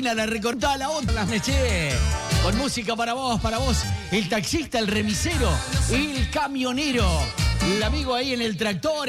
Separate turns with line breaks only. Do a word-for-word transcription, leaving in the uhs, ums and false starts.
una, la recortada, la otra, las meché. Con música para vos, para vos, el taxista, el remisero, el camionero, el amigo ahí en el tractor.